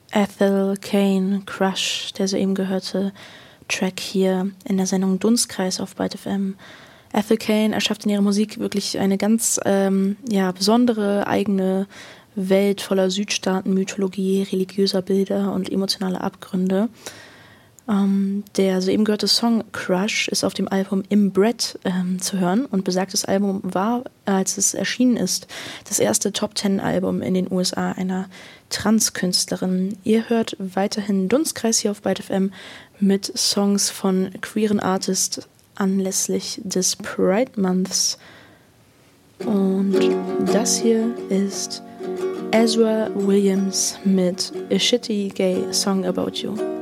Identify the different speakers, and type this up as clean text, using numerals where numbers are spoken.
Speaker 1: Ethel Cain, Crush, der soeben gehörte Track hier in der Sendung Dunstkreis auf Byte FM. Ethel Cain erschafft in ihrer Musik wirklich eine ganz besondere eigene Welt voller Südstaaten-Mythologie, religiöser Bilder und emotionaler Abgründe. Der soeben gehörte Song Crush ist auf dem Album Inbred zu hören und besagtes Album war, als es erschienen ist, das erste Top-10-Album in den USA einer Trans-Künstlerin. Ihr hört weiterhin Dunstkreis hier auf Byte FM mit Songs von queeren Artists anlässlich des Pride Months. Und das hier ist Ezra Williams mit A Shitty Gay Song About You.